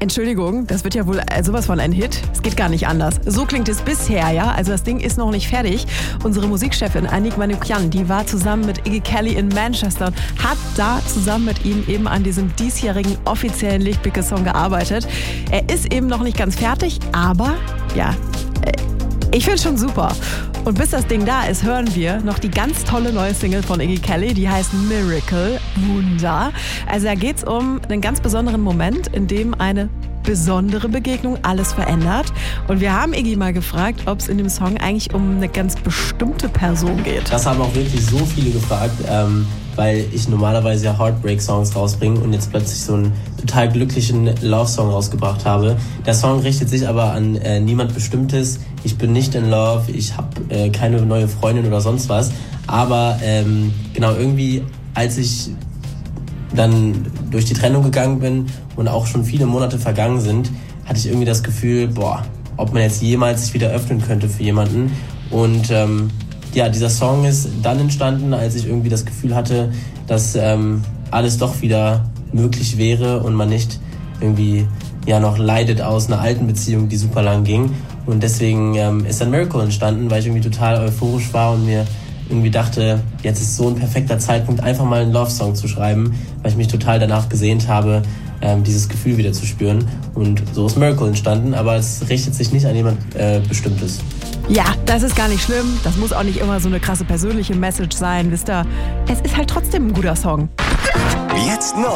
Entschuldigung, das wird ja wohl sowas von ein Hit. Es geht gar nicht anders. So klingt es bisher, ja. Also das Ding ist noch nicht fertig. Unsere Musikchefin Annick Manoukian, die war zusammen mit Iggy Kelly in Manchester und hat da zusammen mit ihm eben an diesem diesjährigen offiziellen Lichtblicke-Song gearbeitet. Er ist eben noch nicht ganz fertig, aber ja, ich finde es schon super. Und bis das Ding da ist, hören wir noch die ganz tolle neue Single von Iggy Kelly, die heißt Miracle, Wunder. Also da geht es um einen ganz besonderen Moment, in dem eine besondere Begegnung alles verändert. Und wir haben Iggy mal gefragt, ob es in dem Song eigentlich um eine ganz bestimmte Person geht. Das haben auch wirklich so viele gefragt, weil ich normalerweise ja Heartbreak-Songs rausbringe und jetzt plötzlich so einen total glücklichen Love-Song rausgebracht habe. Der Song richtet sich aber an niemand Bestimmtes. Ich bin nicht in Love, ich habe keine neue Freundin oder sonst was. Aber genau, irgendwie, als ich dann durch die Trennung gegangen bin und auch schon viele Monate vergangen sind, hatte ich irgendwie das Gefühl, ob man jetzt jemals sich wieder öffnen könnte für jemanden. Und ja, dieser Song ist dann entstanden, als ich irgendwie das Gefühl hatte, dass alles doch wieder möglich wäre und man nicht irgendwie ja noch leidet aus einer alten Beziehung, die super lang ging. Und deswegen ist dann Miracle entstanden, weil ich irgendwie total euphorisch war und mir irgendwie dachte, jetzt ist so ein perfekter Zeitpunkt, einfach mal einen Love-Song zu schreiben, weil ich mich total danach gesehnt habe, dieses Gefühl wieder zu spüren. Und so ist Miracle entstanden, aber es richtet sich nicht an jemand Bestimmtes. Ja, das ist gar nicht schlimm. Das muss auch nicht immer so eine krasse persönliche Message sein, wisst ihr. Es ist halt trotzdem ein guter Song. Jetzt neu.